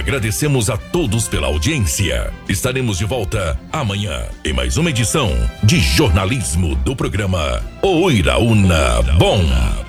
Agradecemos a todos pela audiência. Estaremos de volta amanhã em mais uma edição de jornalismo do programa O Iraúna Bom.